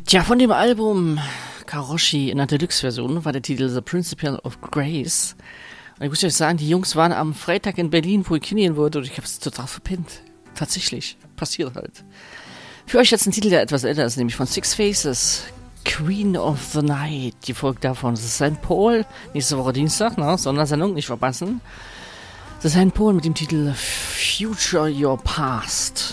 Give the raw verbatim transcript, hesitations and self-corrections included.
Tja, von dem Album Karoshi in der Deluxe-Version war der Titel The Principle of Grace. Und ich muss euch sagen, die Jungs waren am Freitag in Berlin, wo ich hingehen wollte, und ich habe es total verpennt. Tatsächlich. Passiert halt. Für euch jetzt ein Titel, der etwas älter ist, nämlich von Six Faces. Queen of the Night. Die Folge davon. Das ist Sankt Paul. Nächste Woche Dienstag, ne? Sondersendung, nicht verpassen. Das ist Sankt Paul mit dem Titel Future Your Past.